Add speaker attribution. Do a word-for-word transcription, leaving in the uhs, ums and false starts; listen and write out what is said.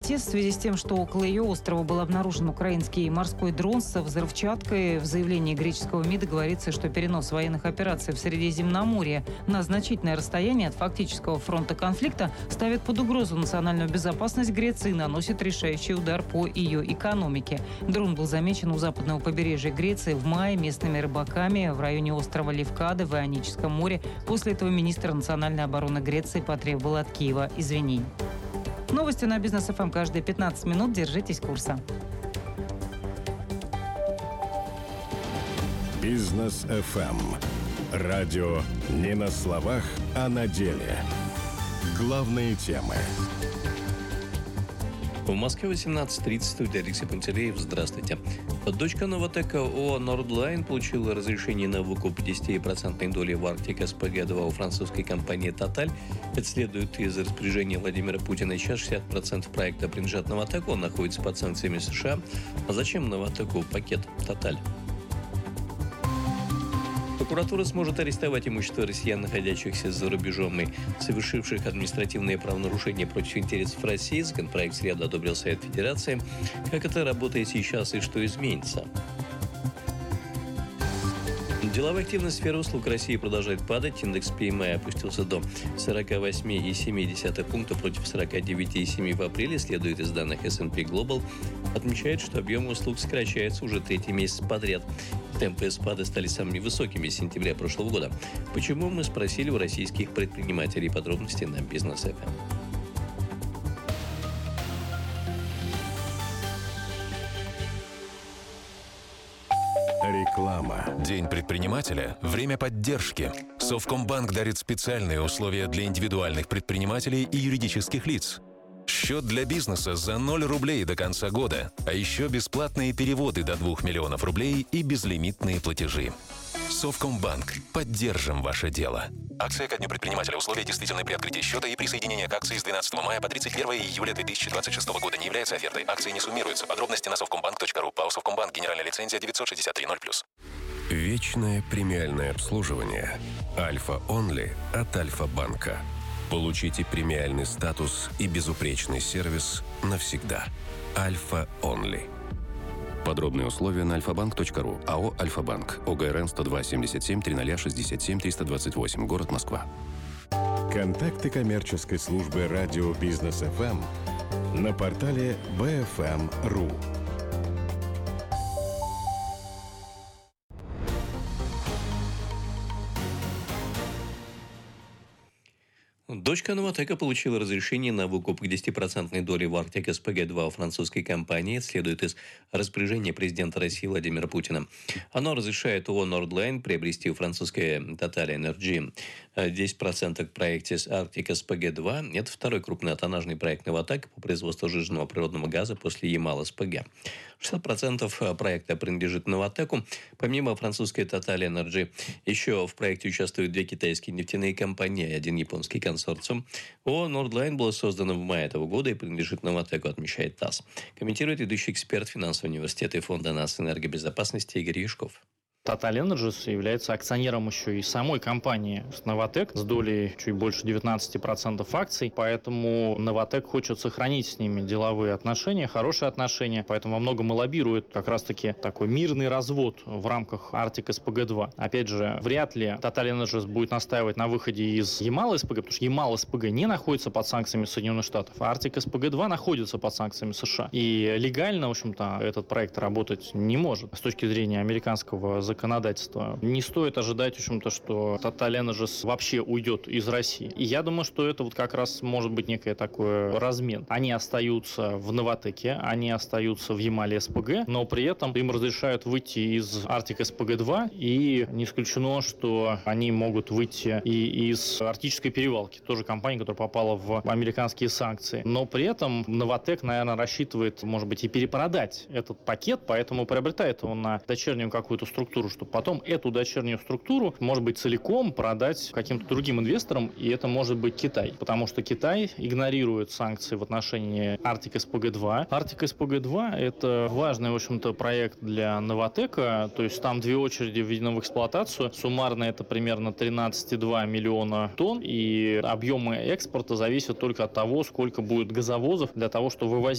Speaker 1: ЕС в связи с тем, что около ее острова был обнаружен украинский морской дрон со взрывчаткой. В заявлении греческого МИДа говорится, что перенос военных операций в Средиземноморье на значительное расстояние от фактического фронта конфликта ставит под угрозу национальную безопасность Греции и наносит решающий удар по ее экономике. Дрон был замечен у западного побережья Греции в мае местными рыбаками в районе острова Левкада в Ионическом море. После этого министр национальной обороны Греции потребовал от Киева извинений. Новости на Бизнес эф эм каждые пятнадцать минут. Держитесь курса.
Speaker 2: Бизнес эф эм. Радио не на словах, а на деле. Главные темы.
Speaker 3: В Москве восемнадцать тридцать, студия Алексей Пантелеев. Здравствуйте. Дочка Новатэка ООО «Нордлайн» получила разрешение на выкуп десятипроцентной доли в Arctic эс пэ гэ два у французской компании «Тоталь». Это следует из распоряжения Владимира Путина. Сейчас шестьдесят процентов проекта принадлежат «Новатэку», он находится под санкциями США. А зачем «Новатэку» пакет «Тоталь»? Прокуратура сможет арестовать имущество россиян, находящихся за рубежом и совершивших административные правонарушения против интересов России. Законопроект в среду одобрил Совет Федерации. Как это работает сейчас и что изменится? Деловая активность сферы услуг России продолжает падать. Индекс пи эм ай опустился до сорок восемь целых семь десятых пункта против сорок девять целых семь в апреле, следует из данных эс энд пи Global. Отмечает, что объемы услуг сокращаются уже третий месяц подряд. Темпы спада стали самыми высокими с сентября прошлого года. Почему, мы спросили у российских предпринимателей. Подробности на Бизнес эф эм.
Speaker 2: Реклама.
Speaker 4: День предпринимателя – время поддержки. Совкомбанк дарит специальные условия для индивидуальных предпринимателей и юридических лиц. Счет для бизнеса за ноль рублей до конца года, а еще бесплатные переводы до двух миллионов рублей и безлимитные платежи. Совкомбанк. Поддержим ваше дело. Акция ко дню предпринимателя. Условия действительны при открытии счета и присоединение к акции с двенадцатого мая по тридцать первое июля две тысячи двадцать шестого года не является офертой. Акции не суммируются. Подробности на совкомбанк точка ру. ПАО «Совкомбанк». Генеральная лицензия девятьсот шестьдесят три ноль плюс.
Speaker 2: Вечное премиальное обслуживание. Альфа Онли от Альфа-банка. Получите премиальный статус и безупречный сервис навсегда. Альфа Онли. Подробные условия на альфа банк точка ру. АО «Альфа-банк». о гэ эр эн сто два семьдесят семь тридцать шестьдесят семь триста двадцать восемь. Город Москва. Контакты коммерческой службы радио Бизнес эф эм на портале бэ эф эм точка ру.
Speaker 3: Дочка Новатэка получила разрешение на выкуп десятипроцентной доли в Arctic эс пэ гэ два у французской компании. Это следует из распоряжения президента России Владимира Путина. Оно разрешает ООО «Нордлайн» приобрести у французской Total Energy десять процентов в проекте Arctic эс пэ гэ два. Это второй крупный тоннажный проект Новатэка по производству сжиженного природного газа после Ямал эс пэ гэ. шестьдесят процентов проекта принадлежит Новатэку. Помимо французской Total Energy, еще в проекте участвуют две китайские нефтяные компании и один японский консорциум. ООО «Нордлайн» было создано в мае этого года и принадлежит Новатэку, отмечает ТАСС. Комментирует ведущий эксперт финансового университета и фонда НАС энергобезопасности Игорь Яшков.
Speaker 5: Total Energies является акционером еще и самой компании Новатэк с долей чуть больше девятнадцать процентов акций, поэтому Новатэк хочет сохранить с ними деловые отношения, хорошие отношения, поэтому во многом и лоббирует как раз-таки такой мирный развод в рамках Arctic эс пэ гэ два. Опять же, вряд ли Total Energies будет настаивать на выходе из Ямал эс пэ гэ, потому что Ямал эс пэ гэ не находится под санкциями Соединенных Штатов, а Arctic эс пэ гэ два находится под санкциями США. И легально, в общем-то, этот проект работать не может с точки зрения американского законодательства. Не стоит ожидать, в общем-то, что Total Energies вообще уйдет из России. И я думаю, что это вот как раз может быть некое такое размен. Они остаются в Новатэке, они остаются в Ямале эс пэ гэ, но при этом им разрешают выйти из Arctic эс пэ гэ два, и не исключено, что они могут выйти и из Арктической перевалки, тоже компания, которая попала в американские санкции. Но при этом Новатэк, наверное, рассчитывает, может быть, и перепродать этот пакет, поэтому приобретает его на дочернюю какую-то структуру, чтобы потом эту дочернюю структуру, может быть, целиком продать каким-то другим инвесторам, и это может быть Китай. Потому что Китай игнорирует санкции в отношении Arctic эс пэ гэ два. Arctic эс пэ гэ два – это важный, в общем-то, проект для Новатэка, то есть там две очереди введены в эксплуатацию. Суммарно это примерно тринадцать целых два миллиона тонн, и объемы экспорта зависят только от того, сколько будет газовозов для того, чтобы вывозить